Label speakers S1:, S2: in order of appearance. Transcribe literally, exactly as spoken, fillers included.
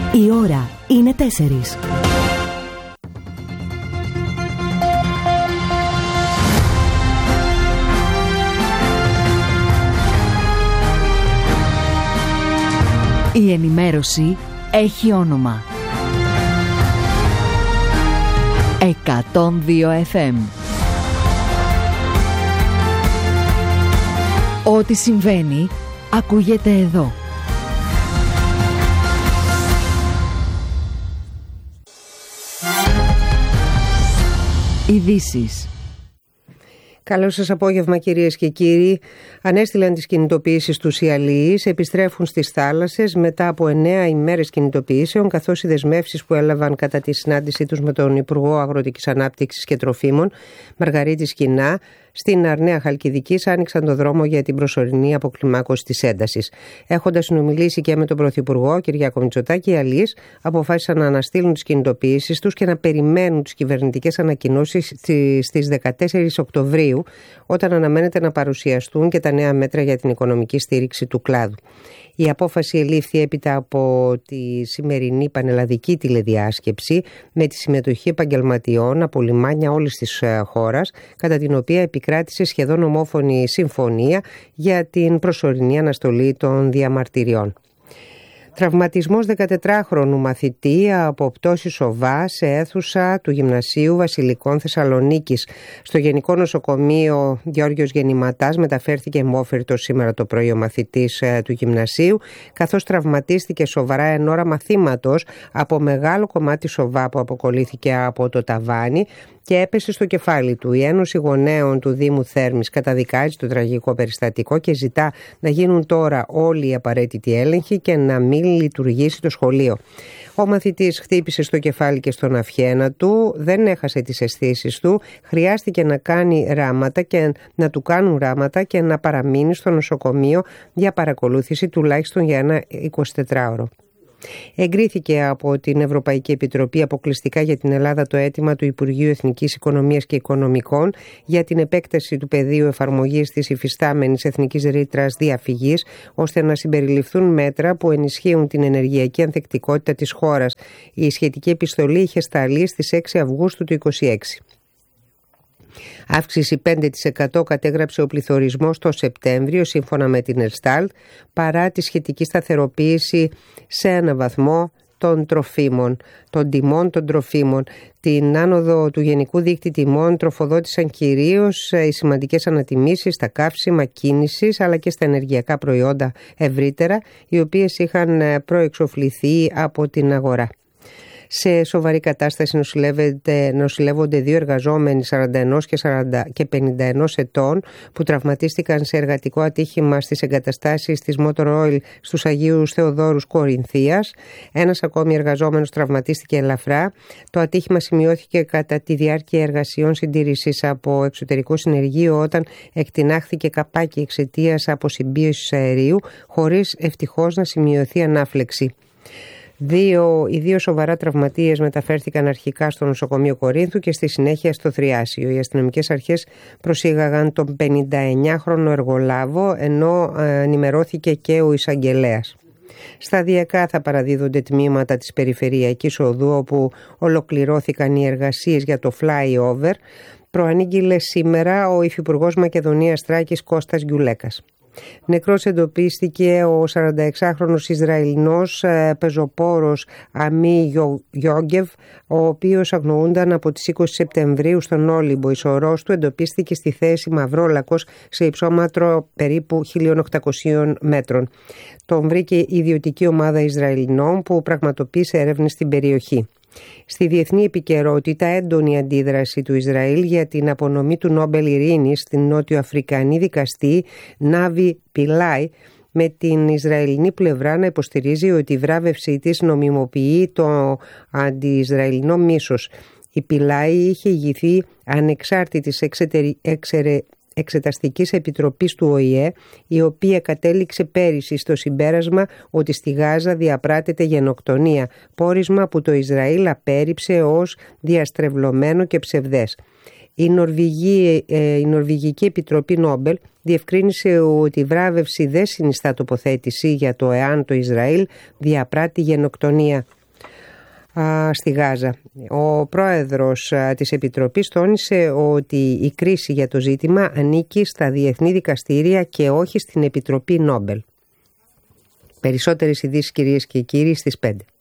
S1: Η ώρα είναι τέσσερις. Η ενημέρωση έχει όνομα. εκατόν δύο εφ εμ. Ό,τι συμβαίνει ακούγεται εδώ. Ειδήσεις.
S2: Καλό σας απόγευμα, κυρίες και κύριοι. Ανέστηλαν τις κινητοποιήσεις τους οι αλληλείς, επιστρέφουν στις θάλασσες μετά από εννέα ημέρες κινητοποιήσεων, καθώς οι δεσμεύσεις που έλαβαν κατά τη συνάντησή τους με τον Υπουργό Αγροτικής Ανάπτυξης και Τροφίμων, Μαργαρίτη Σκινά, στην Αρναία Χαλκιδικής άνοιξαν το δρόμο για την προσωρινή αποκλιμάκωση της έντασης. Έχοντας συνομιλήσει και με τον Πρωθυπουργό Κυριάκο Μητσοτάκη, οι αλληλείς αποφάσισαν να αναστείλουν τις κινητοποιήσεις τους και να περιμένουν τις κυβερνητικές ανακοινώσεις στις δεκατέσσερις Οκτωβρίου, όταν αναμένεται να παρουσιαστούν και τα νέα μέτρα για την οικονομική στήριξη του κλάδου. Η απόφαση ελήφθη έπειτα από τη σημερινή πανελλαδική τηλεδιάσκεψη με τη συμμετοχή επαγγελματιών από λιμάνια όλης της χώρας, κατά την οποία επικράτησε σχεδόν ομόφωνη συμφωνία για την προσωρινή αναστολή των διαμαρτυριών. Τραυματισμός δεκατετράχρονου μαθητή από πτώση σοβά σε αίθουσα του Γυμνασίου Βασιλικών Θεσσαλονίκης. Στο Γενικό Νοσοκομείο Γεώργιος Γεννηματάς μεταφέρθηκε μόφυρτος σήμερα το πρωί ο μαθητής του Γυμνασίου, καθώς τραυματίστηκε σοβαρά εν ώρα μαθήματος από μεγάλο κομμάτι σοβά που αποκολλήθηκε από το ταβάνι και έπεσε στο κεφάλι του. Η Ένωση Γονέων του Δήμου Θέρμης καταδικάζει το τραγικό περιστατικό και ζητά να γίνουν τώρα όλοι οι απαραίτητοι έλεγχοι και να μην λειτουργήσει το σχολείο. Ο μαθητής χτύπησε στο κεφάλι και στον αυχένα του, δεν έχασε τις αισθήσεις του, χρειάστηκε να κάνει ράματα και να του κάνουν ράματα και να παραμείνει στο νοσοκομείο για παρακολούθηση τουλάχιστον για ένα εικοσιτετράωρο. Εγκρίθηκε από την Ευρωπαϊκή Επιτροπή αποκλειστικά για την Ελλάδα το αίτημα του Υπουργείου Εθνικής Οικονομίας και Οικονομικών για την επέκταση του πεδίου εφαρμογής της υφιστάμενης εθνικής ρήτρας διαφυγής, ώστε να συμπεριληφθούν μέτρα που ενισχύουν την ενεργειακή ανθεκτικότητα της χώρας. Η σχετική επιστολή είχε σταλεί στις έξι Αυγούστου του είκοσι έξι. Αύξηση πέντε τοις εκατό κατέγραψε ο πληθωρισμός το Σεπτέμβριο σύμφωνα με την Ελστάλτ, παρά τη σχετική σταθεροποίηση σε ένα βαθμό των τροφίμων, των τιμών των τροφίμων. Την άνοδο του Γενικού Δείκτη Τιμών τροφοδότησαν κυρίως οι σημαντικές ανατιμήσεις στα καύσιμα κίνησης αλλά και στα ενεργειακά προϊόντα ευρύτερα, οι οποίες είχαν προεξοφληθεί από την αγορά. Σε σοβαρή κατάσταση νοσηλεύονται δύο εργαζόμενοι σαράντα ένα και πενήντα ένα ετών που τραυματίστηκαν σε εργατικό ατύχημα στις εγκαταστάσεις της Motor Oil στους Αγίους Θεοδόρους Κορινθίας. Ένας ακόμη εργαζόμενος τραυματίστηκε ελαφρά. Το ατύχημα σημειώθηκε κατά τη διάρκεια εργασιών συντήρησης από εξωτερικό συνεργείο, όταν εκτινάχθηκε καπάκι εξαιτίας αποσυμπίωσης αερίου, χωρίς ευτυχώς να σημειωθεί ανάφλεξη. Δύο, οι δύο σοβαρά τραυματίες μεταφέρθηκαν αρχικά στο νοσοκομείο Κορίνθου και στη συνέχεια στο Θριάσιο. Οι αστυνομικές αρχές προσήγαγαν τον πενηνταεννιάχρονο εργολάβο, ενώ ενημερώθηκε και ο εισαγγελέας. Σταδιακά θα παραδίδονται τμήματα της περιφερειακής οδού, όπου ολοκληρώθηκαν οι εργασίες για το flyover, προανήγγειλε σήμερα ο Υφυπουργός Μακεδονίας Θράκης Κώστας Γκιουλέκας. Νεκρός εντοπίστηκε ο σαρανταεξάχρονος Ισραηλινός πεζοπόρος Αμί Γιόγκεβ, ο οποίος αγνοούνταν από τις είκοσι Σεπτεμβρίου στον Όλυμπο. Η σωρός του εντοπίστηκε στη θέση Μαυρόλακος σε υψόμετρο περίπου χίλια οκτακόσια μέτρων. Τον βρήκε η ιδιωτική ομάδα Ισραηλινών που πραγματοποίησε έρευνες στην περιοχή. Στη διεθνή επικαιρότητα, έντονη αντίδραση του Ισραήλ για την απονομή του Νόμπελ Ειρήνης στην νότιο-αφρικανή δικαστή Νάβι Πιλάι, με την Ισραηλινή πλευρά να υποστηρίζει ότι η βράβευσή της νομιμοποιεί το αντι-Ισραηλινό μίσος. Η Πιλάι είχε ηγηθεί ανεξάρτητης εξαιρε... εξαιρε... Εξεταστικής Επιτροπής του Ο Η Ε, η οποία κατέληξε πέρυσι στο συμπέρασμα ότι στη Γάζα διαπράτεται γενοκτονία, πόρισμα που το Ισραήλ απέρριψε ως διαστρεβλωμένο και ψευδές. Η, Νορβηγή, η Νορβηγική Επιτροπή Νόμπελ διευκρίνησε ότι η βράβευση δεν συνιστά τοποθέτηση για το εάν το Ισραήλ διαπράττει γενοκτονία. στη Γάζα. Ο πρόεδρος της Επιτροπής τόνισε ότι η κρίση για το ζήτημα ανήκει στα διεθνή δικαστήρια και όχι στην Επιτροπή Νόμπελ. Περισσότερες ειδήσεις, κυρίες και κύριοι, στις πέντε.